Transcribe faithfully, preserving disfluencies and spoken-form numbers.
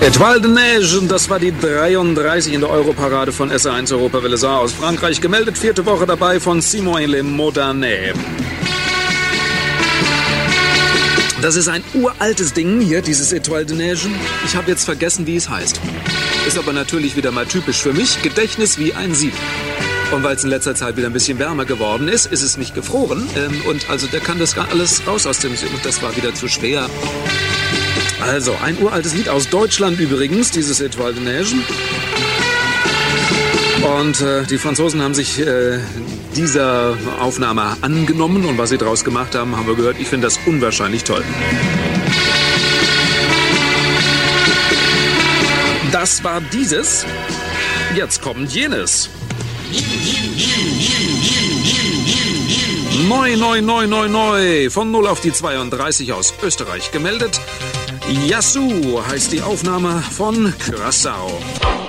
Étoile de Neige, das war die dreiunddreißig in der Europarade von S R eins Europawelle Saar aus Frankreich. Gemeldet, vierte Woche dabei von Simon Le Modernais. Das ist ein uraltes Ding hier, dieses Étoile de Neige. Ich habe jetzt vergessen, wie es heißt. Ist aber natürlich wieder mal typisch für mich. Gedächtnis wie ein Sieb. Und weil es in letzter Zeit wieder ein bisschen wärmer geworden ist, ist es nicht gefroren. Ähm, und also der kann das gar alles raus aus dem... Und das war wieder zu schwer. Also, ein uraltes Lied aus Deutschland übrigens, dieses Étoile de Neige. Und äh, die Franzosen haben sich äh, dieser Aufnahme angenommen. Und was sie daraus gemacht haben, haben wir gehört. Ich finde das unwahrscheinlich toll. Das war dieses. Jetzt kommt jenes. Neu, neu, neu, neu, neu. Von null auf die zweiunddreißig aus Österreich gemeldet. Yassou heißt die Aufnahme von Curaçao.